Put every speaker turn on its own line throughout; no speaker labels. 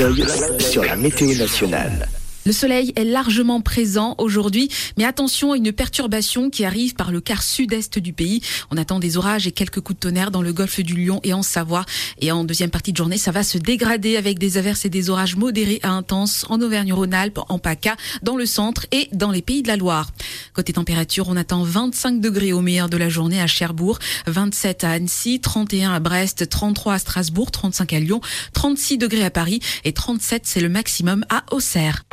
d'œil sur la météo nationale.
Le soleil est largement présent aujourd'hui, mais attention à une perturbation qui arrive par le quart sud-est du pays. On attend des orages et quelques coups de tonnerre dans le golfe du Lion et en Savoie. Et en deuxième partie de journée, ça va se dégrader avec des averses et des orages modérés à intenses en Auvergne-Rhône-Alpes, en PACA, dans le centre et dans les Pays de la Loire. Côté température, on attend 25 degrés au meilleur de la journée à Cherbourg, 27 à Annecy, 31 à Brest, 33 à Strasbourg, 35 à Lyon, 36 degrés à Paris et 37 c'est le maximum à Auxerre.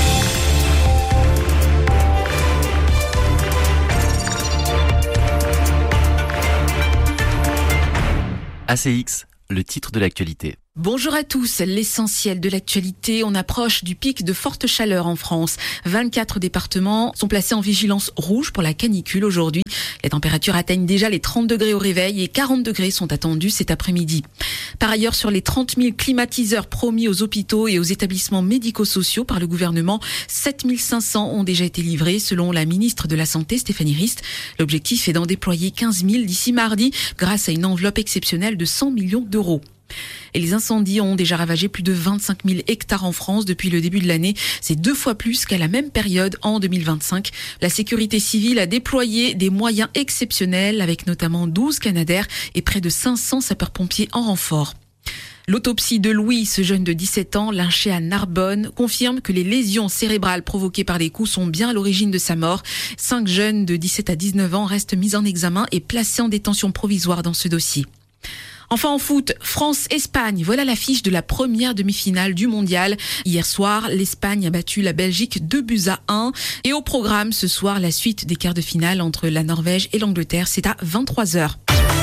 ACX, le titre de l'actualité.
Bonjour à tous, l'essentiel de l'actualité, on approche du pic de forte chaleur en France. 24 départements sont placés en vigilance rouge pour la canicule aujourd'hui. Les températures atteignent déjà les 30 degrés au réveil et 40 degrés sont attendus cet après-midi. Par ailleurs, sur les 30 000 climatiseurs promis aux hôpitaux et aux établissements médico-sociaux par le gouvernement, 7 500 ont déjà été livrés selon la ministre de la Santé, Stéphanie Rist. L'objectif est d'en déployer 15 000 d'ici mardi grâce à une enveloppe exceptionnelle de 100 millions d'euros. Et les incendies ont déjà ravagé plus de 25 000 hectares en France depuis le début de l'année. C'est 2 fois plus qu'à la même période en 2025. La sécurité civile a déployé des moyens exceptionnels avec notamment 12 Canadair et près de 500 sapeurs-pompiers en renfort. L'autopsie de Louis, ce jeune de 17 ans, lynché à Narbonne, confirme que les lésions cérébrales provoquées par les coups sont bien à l'origine de sa mort. 5 jeunes de 17 à 19 ans restent mis en examen et placés en détention provisoire dans ce dossier. Enfin en foot, France-Espagne, voilà l'affiche de la première demi-finale du mondial. Hier soir, l'Espagne a battu la Belgique 2-1. Et au programme ce soir, la suite des quarts de finale entre la Norvège et l'Angleterre, c'est à 23h.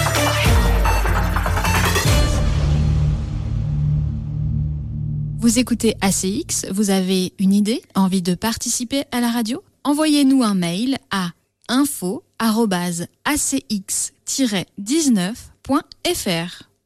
Vous écoutez ACX, vous avez une idée, envie de participer à la radio ? Envoyez-nous un mail à info@acx-19.fr.